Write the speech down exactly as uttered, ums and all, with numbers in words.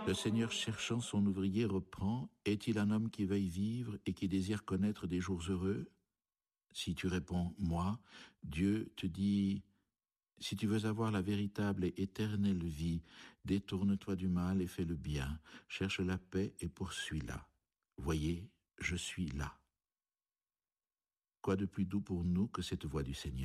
Le Seigneur cherchant son ouvrier reprend, « Est-il un homme qui veuille vivre et qui désire connaître des jours heureux ?» Si tu réponds « Moi », Dieu te dit « Si tu veux avoir la véritable et éternelle vie, détourne-toi du mal et fais le bien, cherche la paix et poursuis-la. Voyez, je suis là. » Quoi de plus doux pour nous que cette voix du Seigneur ?